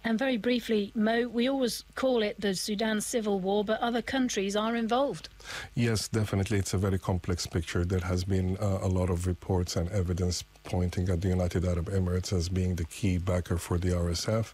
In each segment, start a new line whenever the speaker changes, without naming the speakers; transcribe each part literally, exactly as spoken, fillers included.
And very briefly, Mo, we always call it the Sudan civil war, but other countries are involved.
Yes, definitely. It's a very complex picture. There has been uh, a lot of reports and evidence pointing at the United Arab Emirates as being the key backer for the R S F.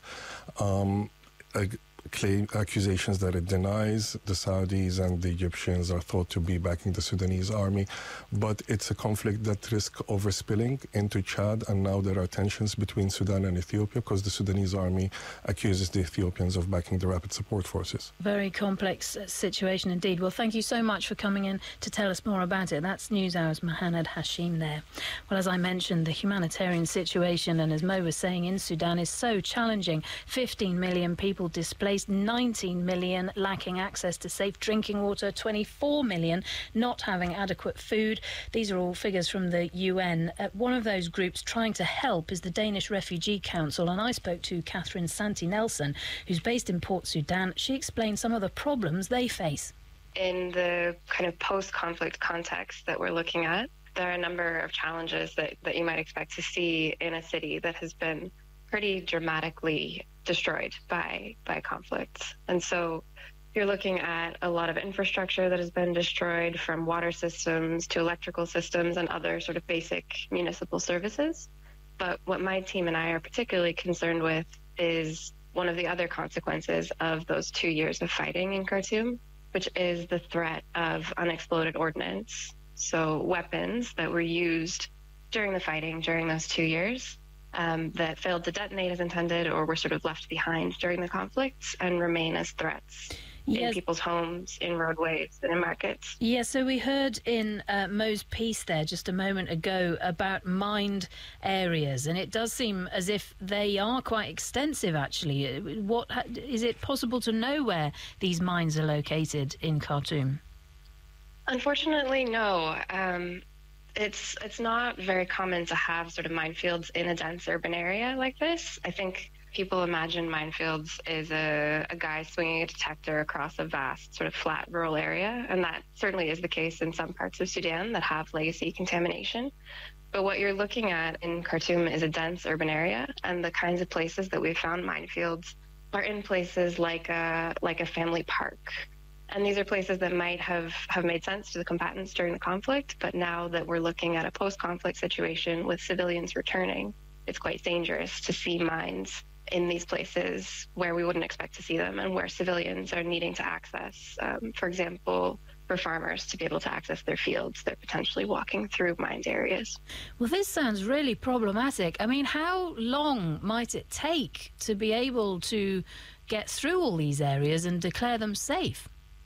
Um, ag- claim accusations that it denies. The Saudis and the Egyptians are thought to be backing the Sudanese army, but it's a conflict that risks overspilling into Chad, and now there are tensions between Sudan and Ethiopia because the Sudanese army accuses the Ethiopians of backing the rapid support forces.
Very complex uh, situation indeed. Well, thank you so much for coming in to tell us more about it. That's NewsHour's Mohanad Hashim there. Well, as I mentioned, the humanitarian situation, and as Mo was saying, in Sudan is so challenging. fifteen million people displaced, nineteen million lacking access to safe drinking water, twenty-four million not having adequate food. These are all figures from the U N. Uh, one of those groups trying to help is the Danish Refugee Council, and I spoke to Catherine Santi Nelson, who's based in Port Sudan. She explained some of the problems they face.
In the kind of post-conflict context that we're looking at, there are a number of challenges that, that you might expect to see in a city that has been pretty dramatically destroyed by by conflicts. And so you're looking at a lot of infrastructure that has been destroyed, from water systems to electrical systems and other sort of basic municipal services. But what my team and I are particularly concerned with is one of the other consequences of those two years of fighting in Khartoum, which is the threat of unexploded ordnance. So weapons that were used during the fighting during those two years Um, that failed to detonate as intended, or were sort of left behind during the conflicts and remain as threats yes. in people's homes, in roadways, and in markets.
Yeah, so we heard in uh, Mo's piece there just a moment ago about mined areas, and it does seem as if they are quite extensive, actually. What is it possible to know where these mines are located in Khartoum?
Unfortunately, no. Um, It's it's not very common to have sort of minefields in a dense urban area like this. I think people imagine minefields as a, a guy swinging a detector across a vast sort of flat rural area, and that certainly is the case in some parts of Sudan that have legacy contamination. But what you're looking at in Khartoum is a dense urban area, and the kinds of places that we've found minefields are in places like a, like a family park. And these are places that might have, have made sense to the combatants during the conflict, but now that we're looking at a post-conflict situation with civilians returning, it's quite dangerous to see mines in these places where we wouldn't expect to see them and where civilians are needing to access. Um, for example, for farmers to be able to access their fields, they're potentially walking through mined areas.
Well, this sounds really problematic. I mean, how long might it take to be able to get through all these areas and declare them safe?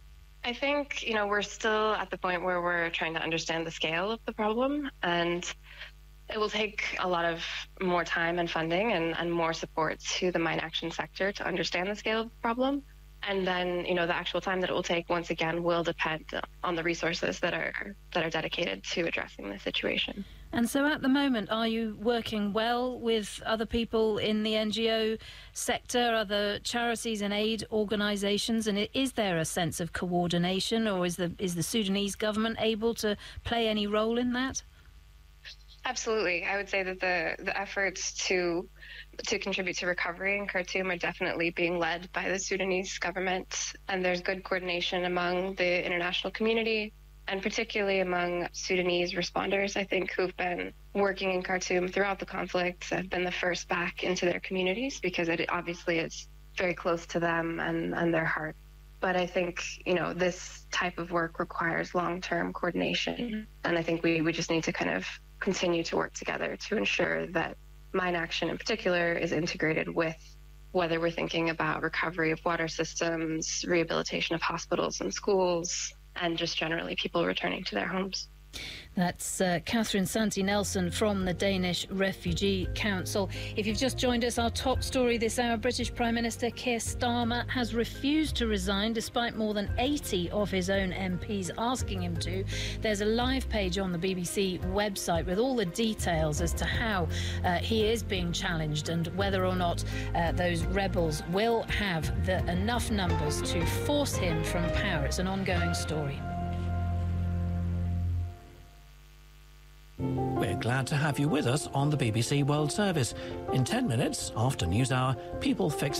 I think, you know, we're still at the point where we're trying to understand the scale of the problem, and it will take a lot of more time and funding and, and more support to the mine action sector to understand the scale of the problem. And then, you know, the actual time that it will take, once again, will depend on the resources that are that are dedicated to addressing the situation.
And so at the moment, are you working well with other people in the N G O sector, other charities and aid organisations? And is there a sense of coordination, or is the is the Sudanese government able to play any role in that?
Absolutely. I would say that the, the efforts to to contribute to recovery in Khartoum are definitely being led by the Sudanese government, and there's good coordination among the international community, and particularly among Sudanese responders, I think, who've been working in Khartoum throughout the conflict, have been the first back into their communities, because it obviously is very close to them and, and their heart. But I think, you know, this type of work requires long-term coordination, and I think we, we just need to kind of continue to work together to ensure that mine action in particular is integrated with whether we're thinking about recovery of water systems, rehabilitation of hospitals and schools, and just generally people returning to their homes.
That's uh, Catherine Santi Nelson from the Danish Refugee Council. If you've just joined us, our top story this hour: British Prime Minister Keir Starmer has refused to resign despite more than eighty of his own M Ps asking him to. There's a live page on the B B C website with all the details as to how uh, he is being challenged and whether or not uh, those rebels will have the enough numbers to force him from power. It's an ongoing story.
We're glad to have you with us on the B B C World Service. In ten minutes after NewsHour, People Fix